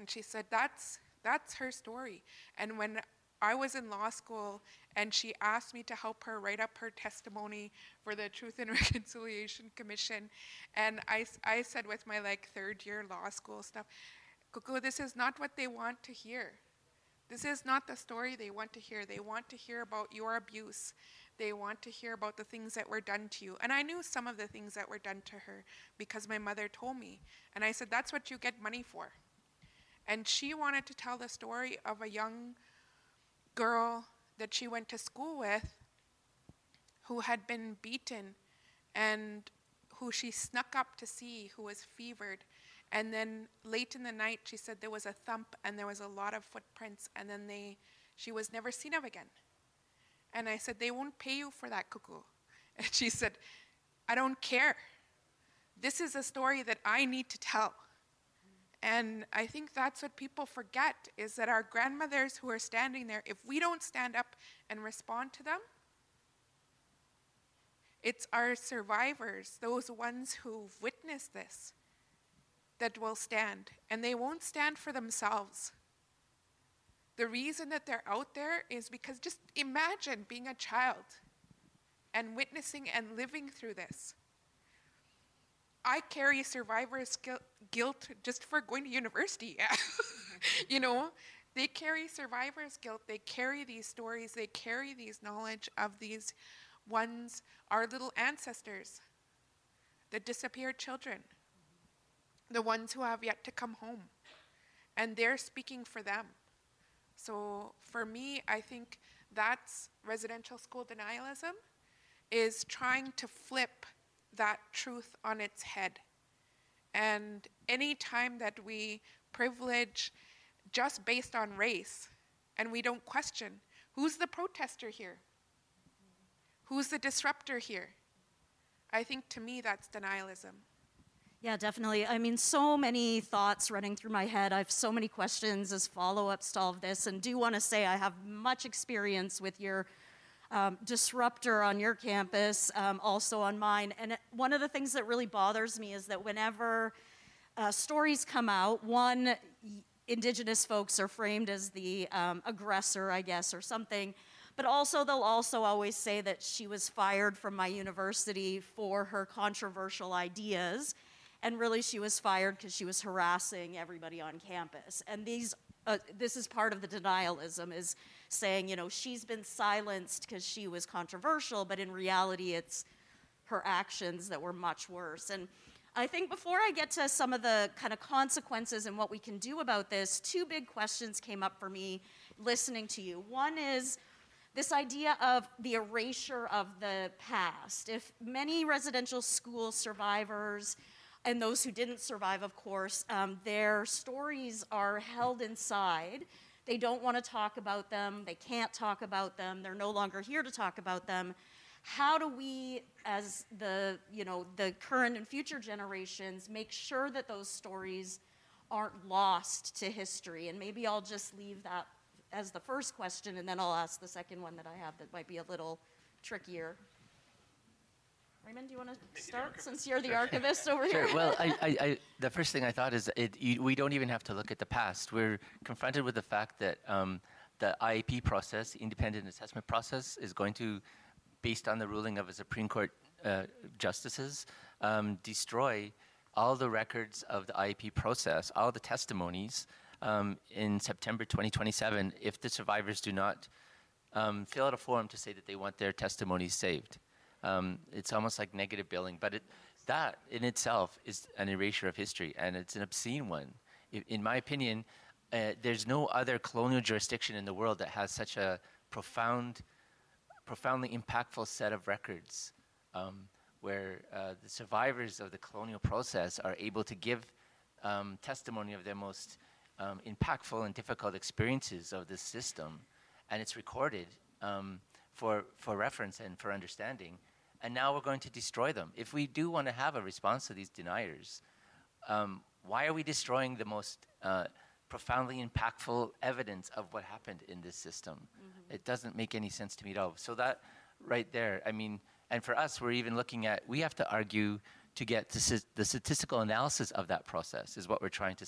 And she said, that's her story. And when I was in law school and she asked me to help her write up her testimony for the Truth and Reconciliation Commission, and I said with my like third year law school stuff, Cuckoo, this is not what they want to hear. This is not the story they want to hear. They want to hear about your abuse. They want to hear about the things that were done to you. And I knew some of the things that were done to her because my mother told me. And I said, that's what you get money for. And she wanted to tell the story of a young girl that she went to school with who had been beaten and who she snuck up to see, who was fevered. And then late in the night, she said there was a thump and there was a lot of footprints, and then she was never seen of again. And I said, they won't pay you for that, Cuckoo. And she said, I don't care. This is a story that I need to tell. And I think that's what people forget, is that our grandmothers who are standing there, if we don't stand up and respond to them, it's our survivors, those ones who've witnessed this, that will stand. And they won't stand for themselves. The reason that they're out there is because just imagine being a child and witnessing and living through this. I carry survivor's guilt just for going to university. You know, they carry survivor's guilt. They carry these stories. They carry these knowledge of these ones, our little ancestors, the disappeared children, the ones who have yet to come home. And they're speaking for them. So for me, I think that's residential school denialism, is trying to flip that truth on its head. And any time that we privilege just based on race and we don't question, who's the protester here? Who's the disruptor here? I think to me that's denialism. Yeah, definitely. I mean, so many thoughts running through my head. I have so many questions as follow-ups to all of this, and do want to say I have much experience with your disruptor on your campus, also on mine. And one of the things that really bothers me is that whenever stories come out, one, Indigenous folks are framed as the aggressor, I guess, or something. But also, they'll also always say that she was fired from my university for her controversial ideas. And really, she was fired because she was harassing everybody on campus. And this is part of the denialism, is saying, you know, she's been silenced because she was controversial, but in reality, it's her actions that were much worse. And I think before I get to some of the kind of consequences and what we can do about this, two big questions came up for me listening to you. One is this idea of the erasure of the past. If many residential school survivors, and those who didn't survive, of course, their stories are held inside. They don't want to talk about them. They can't talk about them. They're no longer here to talk about them. How do we, as the current and future generations, make sure that those stories aren't lost to history? And maybe I'll just leave that as the first question, and then I'll ask the second one that I have that might be a little trickier. Raymond, do you want to start, since you're the archivist over here? Sure. Well, the first thing I thought is we don't even have to look at the past. We're confronted with the fact that the IAP process, the independent assessment process, is going to, based on the ruling of a Supreme Court justices, destroy all the records of the IAP process, all the testimonies in September 2027 if the survivors do not fill out a form to say that they want their testimonies saved. It's almost like negative billing, but that in itself is an erasure of history, and it's an obscene one. In my opinion, there's no other colonial jurisdiction in the world that has such a profoundly impactful set of records, where the survivors of the colonial process are able to give testimony of their most impactful and difficult experiences of this system, and it's recorded for reference and for understanding. And now we're going to destroy them. If we do want to have a response to these deniers, why are we destroying the most profoundly impactful evidence of what happened in this system? Mm-hmm. It doesn't make any sense to me at all. So that right there, I mean, and for us, we're even looking at, we have to argue to get the statistical analysis of that process is what we're trying to